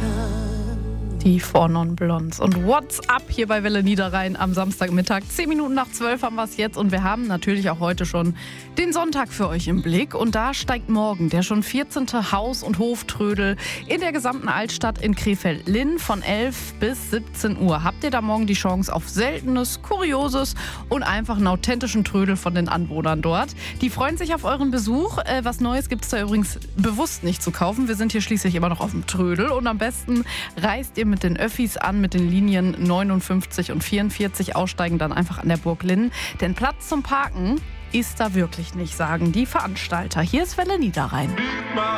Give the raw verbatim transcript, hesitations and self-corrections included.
Die Four Non Blondes. Und What's Up hier bei Welle Niederrhein am Samstagmittag. Zehn Minuten nach zwölf haben wir es jetzt und wir haben natürlich auch heute schon den Sonntag für euch im Blick. Und da steigt morgen der schon vierzehnte Haus- und Hoftrödel in der gesamten Altstadt in Krefeld-Linn von elf bis siebzehn Uhr. Habt ihr da morgen die Chance auf Seltenes, Kurioses und einfach einen authentischen Trödel von den Anwohnern dort. Die freuen sich auf euren Besuch. Äh, was Neues gibt es da übrigens bewusst nicht zu kaufen. Wir sind hier schließlich immer noch auf dem Trödel und am besten reist ihr mit den Öffis an, mit den Linien neunundfünfzig und vierundvierzig, aussteigen dann einfach an der Burg Linn. Denn Platz zum Parken ist da wirklich nicht, sagen die Veranstalter. Hier ist Welle Niederrhein.